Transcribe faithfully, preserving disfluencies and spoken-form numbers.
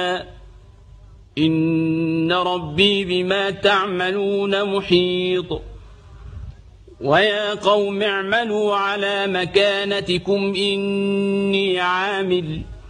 إن ربي بما تعملون محيط ويا قوم اعملوا على مكانتكم إني عامل